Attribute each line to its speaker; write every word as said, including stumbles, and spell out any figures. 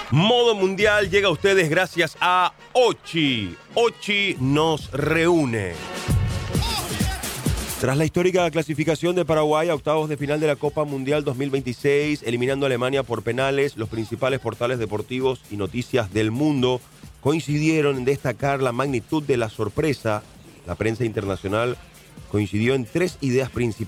Speaker 1: Modo Mundial llega a ustedes gracias a Ochi. Ochi nos reúne. Tras la histórica clasificación de Paraguay a octavos de final de la Copa Mundial dos mil veintiséis, eliminando a Alemania por penales, los principales portales deportivos y noticias del mundo coincidieron en destacar la magnitud de la sorpresa. La prensa internacional coincidió en tres ideas principales.